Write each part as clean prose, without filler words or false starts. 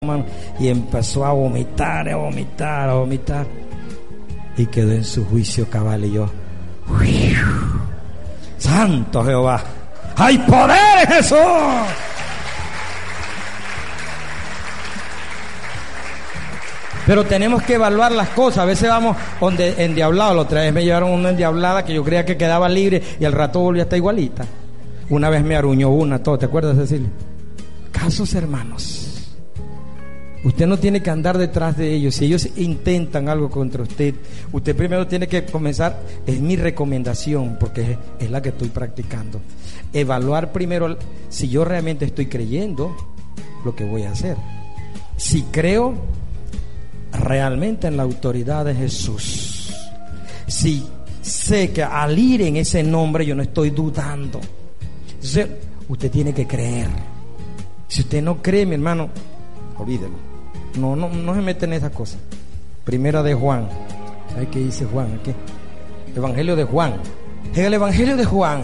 y empezó a vomitar, y quedó en su juicio cabal. Y yo, santo Jehová, hay poder en Jesús. Pero tenemos que evaluar las cosas. A veces vamos donde endiablado. La otra vez me llevaron una endiablada que yo creía que quedaba libre y al rato volvió a estar igualita. Una vez me aruñó todo. ¿Te acuerdas, Cecilia? Casos, hermanos. Usted no tiene que andar detrás de ellos. Si ellos intentan algo contra usted, usted primero tiene que comenzar. Es mi recomendación, porque es la que estoy practicando. Evaluar primero si yo realmente estoy creyendo lo que voy a hacer. Si creo realmente en la autoridad de Jesús, si sé que al ir en ese nombre yo no estoy dudando. Entonces usted tiene que creer. Si usted no cree, mi hermano, olvídelo. No se mete en esas cosas. Primera de Juan. ¿Sabe qué dice Juan aquí? Evangelio de Juan. En el Evangelio de Juan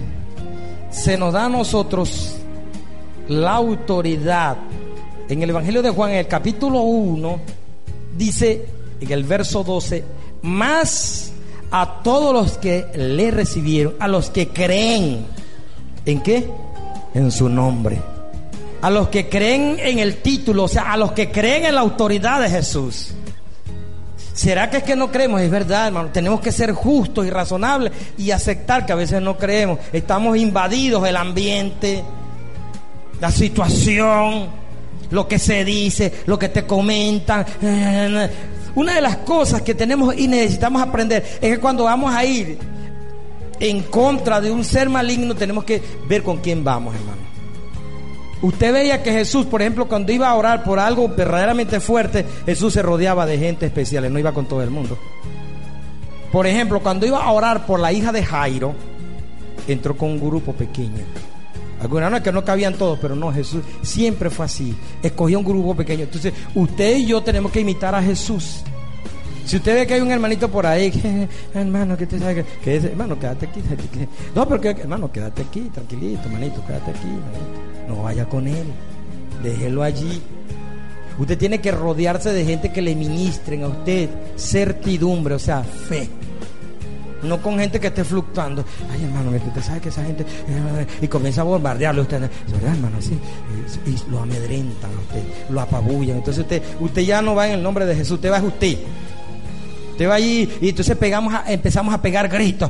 se nos da a nosotros la autoridad. En el Evangelio de Juan, en el capítulo 1, dice en el verso 12: más a todos los que le recibieron, a los que creen. ¿En qué? En su nombre. A los que creen en el título, o sea, a los que creen en la autoridad de Jesús. ¿Será que es que no creemos? Es verdad, hermano. Tenemos que ser justos y razonables y aceptar que a veces no creemos. Estamos invadidos del ambiente, la situación, lo que se dice, lo que te comentan. Una de las cosas que tenemos y necesitamos aprender es que cuando vamos a ir en contra de un ser maligno, tenemos que ver con quién vamos, hermano. Usted veía que Jesús, por ejemplo, cuando iba a orar por algo verdaderamente fuerte, Jesús se rodeaba de gente especial, no iba con todo el mundo. Por ejemplo, cuando iba a orar por la hija de Jairo, entró con un grupo pequeño. Algunas no es que no cabían todos, pero no, Jesús siempre fue así. Escogió un grupo pequeño. Entonces, usted y yo tenemos que imitar a Jesús. Si usted ve que hay un hermanito por ahí, hermano, que te sabe que hermano, quédate aquí. No, pero hermano, quédate aquí, tranquilito, hermanito, quédate aquí, hermanito. No vaya con él, déjelo allí. Usted tiene que rodearse de gente que le ministren a usted certidumbre, o sea, fe. No con gente que esté fluctuando. Ay, hermano, usted sabe que esa gente y comienza a bombardearlo usted, ¿verdad, hermano? Sí. Y lo amedrentan a usted, lo apabullan. Entonces usted ya no va en el nombre de Jesús, usted va a usted. Usted va allí y entonces empezamos a pegar gritos.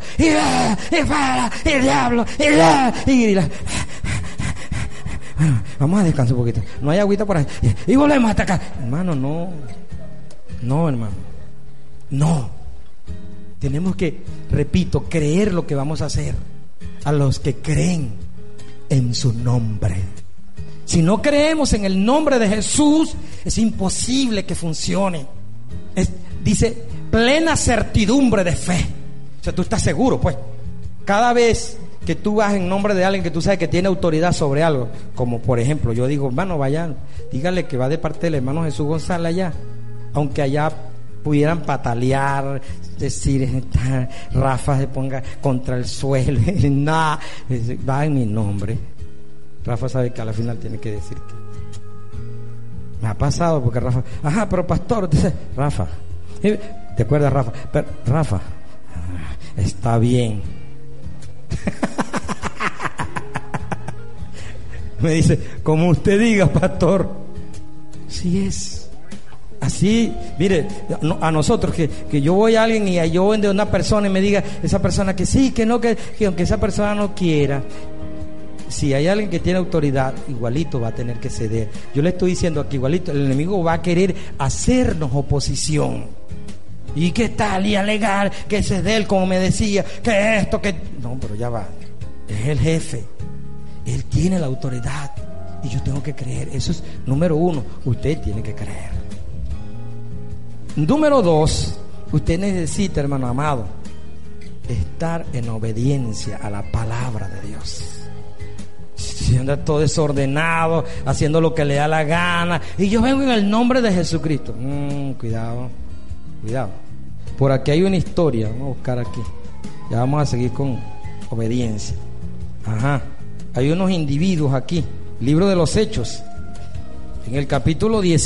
¡El diablo! Bueno, vamos a descansar un poquito. No hay agüita por ahí. Y volvemos a atacar. Hermano, no, hermano. No. Tenemos que, repito, creer lo que vamos a hacer. A los que creen en su nombre. Si no creemos en el nombre de Jesús, es imposible que funcione. Dice, plena certidumbre de fe. O sea, tú estás seguro, pues. Cada vez que tú vas en nombre de alguien que tú sabes que tiene autoridad sobre algo, como por ejemplo, yo digo, hermano, vayan, dígale que va de parte del hermano Jesús González allá, aunque allá pudieran patalear, decir, Rafa se ponga contra el suelo, nada, va en mi nombre. Rafa sabe que a la final tiene que decir que me ha pasado, porque Rafa, pero pastor, dice, Rafa, ¿te acuerdas, Rafa? Pero, Rafa, está bien. Me dice, como usted diga, pastor. Sí es. Así, mire, a nosotros que yo voy a alguien y yo voy de una persona y me diga esa persona que sí, que no, que aunque esa persona no quiera, si hay alguien que tiene autoridad, igualito va a tener que ceder. Yo le estoy diciendo aquí, igualito, el enemigo va a querer hacernos oposición. ¿Y qué tal? Y alegar que ese es de él, como me decía, que esto, que... No, pero ya va. Es el jefe. Él tiene la autoridad. Y yo tengo que creer. Eso es número 1. Usted tiene que creer. Número 2. Usted necesita, hermano amado, estar en obediencia a la palabra de Dios. Si anda todo desordenado, haciendo lo que le da la gana, y yo vengo en el nombre de Jesucristo. Cuidado. Por aquí hay una historia. Vamos a buscar aquí. Ya vamos a seguir con obediencia. Hay unos individuos aquí. Libro de los Hechos. en el capítulo 10.